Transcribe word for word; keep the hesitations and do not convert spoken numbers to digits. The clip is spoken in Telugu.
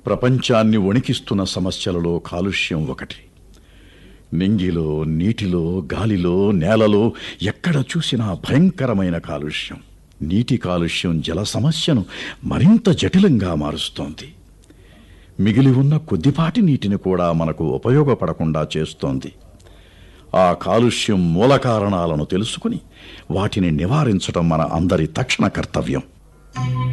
ప్రపంచాన్ని వణికిస్తున్న సమస్యలలో కాలుష్యం ఒకటి. నింగిలో, నీటిలో, గాలిలో, నేలలో ఎక్కడ చూసినా భయంకరమైన కాలుష్యం. నీటి కాలుష్యం జల సమస్యను మరింత జటిలంగా మారుస్తోంది. మిగిలి ఉన్న కొద్దిపాటి నీటిని కూడా మనకు ఉపయోగపడకుండా చేస్తోంది. ఆ కాలుష్యం మూల కారణాలను తెలుసుకుని వాటిని నివారించడం మన అందరి తక్షణ కర్తవ్యం.